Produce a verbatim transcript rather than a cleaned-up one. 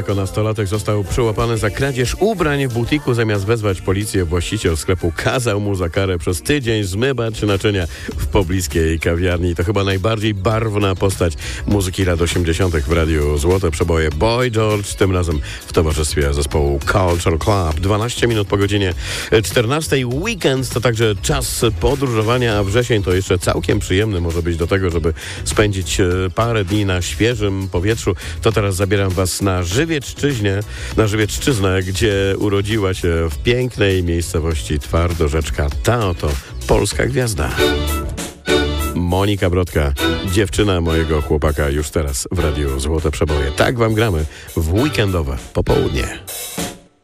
Jako nastolatek został przyłapany za kradzież ubrań w butiku. Zamiast wezwać policję, właściciel sklepu kazał mu za karę przez tydzień zmywać naczynia w pobliskiej kawiarni. To chyba najbardziej barwna postać muzyki lat osiemdziesiątych w Radiu Złote Przeboje. Boy George, tym razem w towarzystwie zespołu Culture Club. dwanaście minut po godzinie czternastej. Weekend to także czas podróżowania, a wrzesień to jeszcze całkiem przyjemny może być do tego, żeby spędzić parę dni na świeżym powietrzu. To teraz zabieram was na Żywiecczyźnie, na Żywiecczyznę, gdzie urodziła się w pięknej miejscowości Twardorzeczka ta oto polska gwiazda. Monika Brodka, dziewczyna mojego chłopaka, już teraz w Radiu Złote Przeboje. Tak wam gramy w weekendowe popołudnie.